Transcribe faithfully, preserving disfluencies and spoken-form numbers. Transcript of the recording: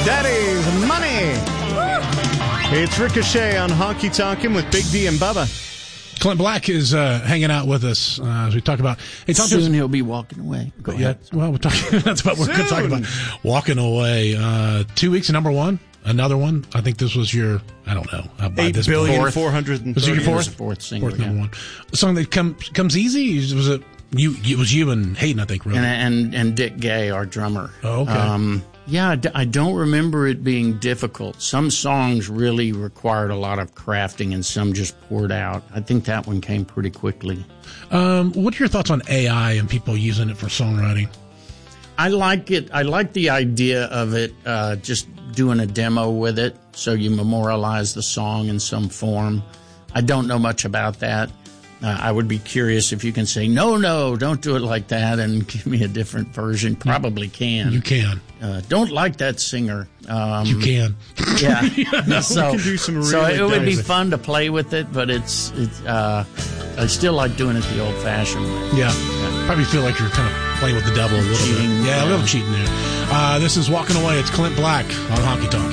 Daddy's Money. It's Ricochet on Honky Tonkin' with Big D and Bubba. Clint Black is uh, hanging out with us uh, as we talk about. Hey, talk Soon to us, he'll be walking away. Go yeah, ahead. well, we're talking. That's what we're going to talk about. Walking away. Uh, two weeks at number one. Another one. I think this was your. I don't know. Uh, by Eight this billion point. four hundred and Was it your It was fourth? the fourth single, Fourth number yeah. one. A song that come, comes easy. Was it you? It was you and Hayden, I think. Really. And, and and Dick Gay, our drummer. Oh, okay. Um, yeah, I d- I don't remember it being difficult. Some songs really required a lot of crafting, and some just poured out. I think that one came pretty quickly. Um, what are your thoughts on A I and people using it for songwriting? I like it. I like the idea of it, uh, just doing a demo with it, so you memorialize the song in some form. I don't know much about that. Uh, I would be curious if you can say, no, no, don't do it like that, and give me a different version. Probably can. You can. Uh, don't like that singer. Um, You can. Yeah. No, so, we can do some so really it would be crazy- fun to play with it, but it's, it's uh, I still like doing it the old-fashioned way. Yeah. Probably feel like you're kind of playing with the devil a little Cheating, bit. Yeah, a yeah. little cheating there. Uh, this is Walking Away. It's Clint Black on Honky Tonk.